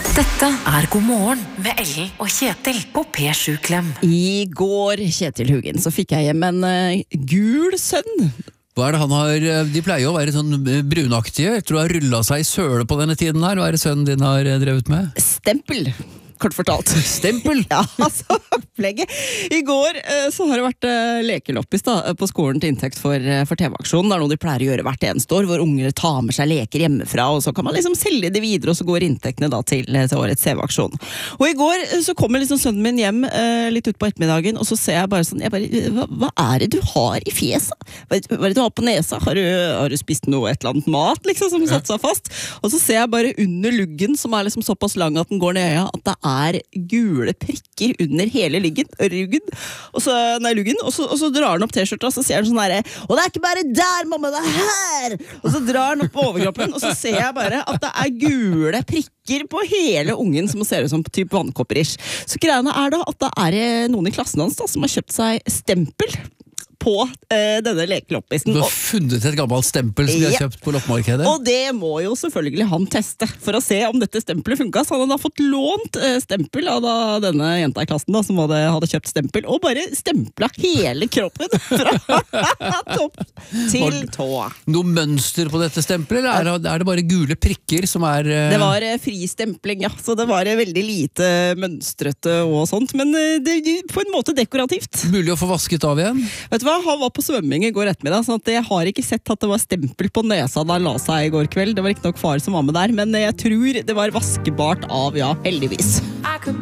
Dette God morgen med Ellen og Kjetil på P7 Klem. I går, Kjetil Hugin, så fikk jeg hjem en gul sønn. Hva det han har? De pleier jo å være sånn brunaktige. Jeg tror han har rullet seg i søle på denne tiden her. Hva det sønnen din har drevet med? Stempel. Kort fortalt. Stempel? Ja, altså, opplegget. I går så har det vært lekeloppis på skolen til inntekt for TV-aksjonen. Det er noe de pleier å gjøre hvert eneste år, hvor unger tar med seg leker hjemmefra, og så kan man liksom selge det videre, og så går inntektene da til årets TV-aksjon. Og i går så kommer liksom sønnen min hjem litt ut på ettermiddagen, og så ser jeg bare sånn, hva er det du har i fjeset? Hva er det du har på nesa? Har du spist noe, et eller annet mat, liksom, som satt seg fast? Og så ser jeg bare under luggen, som er liksom såpass lang at den går ned i øya, at det er gule prikker under hele luggen, og så drar han opp t-skjorta, og så sier han sånn her, og det er ikke bare der, mamma, det er her! Og så drar han opp overkroppen, og så ser jeg bare at det er gule prikker på hele ungen, som ser ut som typ vannkopper-ish. Så greiene er da at det er noen i klassen hans da, som har kjøpt seg stempel på denne lekeloppisen. Du har funnet et gammelt stempel som de har kjøpt på loppemarkedet? Og det må jo selvfølgelig han teste, for å se om dette stempelet funket. Så han hadde da fått lånt stempel av denne jenta i klassen da, som hadde kjøpt stempel, og bare stemplet hele kroppen fra topp til tå. Noe mønster på dette stempelet, eller er det bare gule prikker som er... Det var fristempling, ja, så det var veldig lite mønstrete og sånt, men det på en måte dekorativt. Mulig å få vasket av igjen? Vet du hva? Han var på svømming i går ettermiddag, så jeg har ikke sett at det var stempel på nesa da han la seg i går kveld. Det var ikke nok far som var med der, men jeg tror det var vaskebart av, ja, heldigvis.